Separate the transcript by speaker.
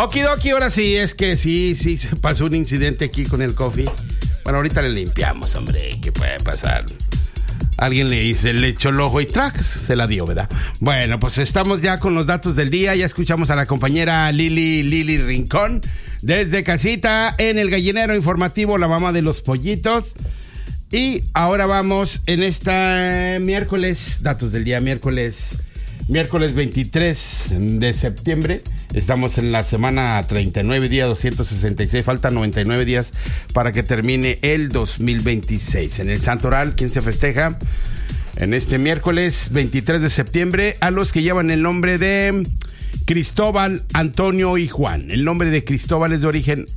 Speaker 1: Okidoki, ahora sí, es que sí, se pasó un incidente aquí con el coffee. Bueno, ahorita le limpiamos, hombre, ¿qué puede pasar? Alguien le echó el ojo y ¡trax! Se la dio, ¿verdad? Bueno, pues estamos ya con los datos del día. Ya escuchamos a la compañera Lili Rincón desde casita en el gallinero informativo, la mamá de los pollitos. Y ahora vamos en esta miércoles, datos del día, miércoles 23 de septiembre. Estamos en la semana 39, día 266. Faltan 99 días para que termine el 2026. En el Santoral, ¿quién se festeja? En este miércoles 23 de septiembre, a los que llevan el nombre de Cristóbal, Antonio y Juan. El nombre de Cristóbal es de origen